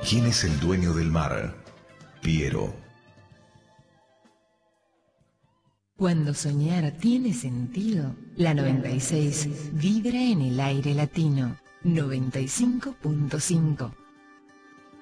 ¿Quién es el dueño del mar? Piero. Cuando soñar tiene sentido, la 96 vibra en el aire latino. 95.5.